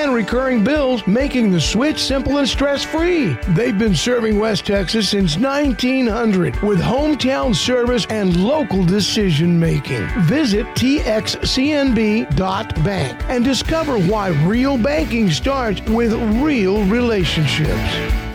and recurring bills, making the switch simple and stress-free. They've been serving West Texas since 1900 with hometown service and local decision-making. Visit txcnb.bank and discover why real banking starts with real relationships.